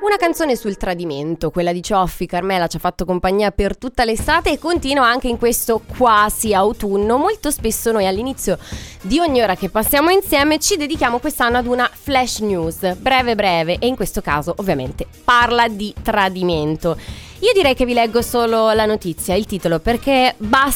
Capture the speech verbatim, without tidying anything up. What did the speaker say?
Una canzone sul tradimento, quella di Cioffi. Carmela ci ha fatto compagnia per tutta l'estate e continua anche in questo quasi autunno. Molto spesso noi all'inizio di ogni ora che passiamo insieme ci dedichiamo quest'anno ad una flash news, breve breve, e in questo caso ovviamente parla di tradimento. Io direi che vi leggo solo la notizia, il titolo, perché basta